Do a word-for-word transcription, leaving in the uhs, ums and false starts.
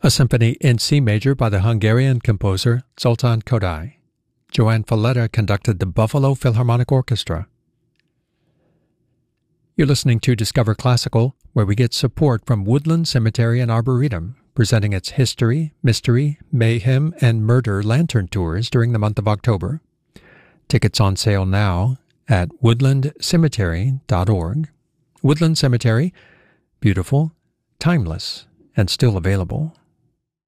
A symphony in C major by the Hungarian composer Zoltán Kodály. Joan Falletta conducted the Buffalo Philharmonic Orchestra. You're listening to Discover Classical, where we get support from Woodland Cemetery and Arboretum, presenting its History, Mystery, Mayhem, and Murder Lantern Tours during the month of October. Tickets on sale now at woodland cemetery dot org. Woodland Cemetery, beautiful, timeless, and still available.